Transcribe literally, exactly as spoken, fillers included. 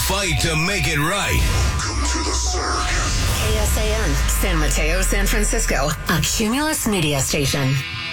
fight to make it right. Welcome to the circus. K S A N, San Mateo, San Francisco, a Cumulus media station.